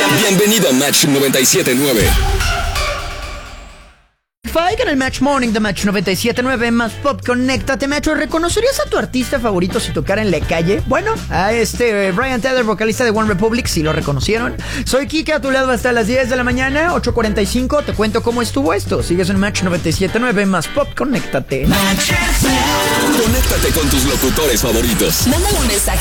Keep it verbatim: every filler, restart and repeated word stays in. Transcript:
Bienvenido a Match noventa y siete punto nueve. Fike en el Match Morning de Match noventa y siete punto nueve más Pop. Conéctate, Match. ¿Reconocerías a tu artista favorito si tocara en la calle? Bueno, a este Brian Tyler, vocalista de One Republic, si lo reconocieron. Soy Kike, a tu lado hasta las diez de la mañana, ocho cuarenta y cinco. Te cuento cómo estuvo esto. Sigues en Match noventa y siete punto nueve más Pop. Conéctate. Conéctate con tus locutores favoritos. Mándale un mensaje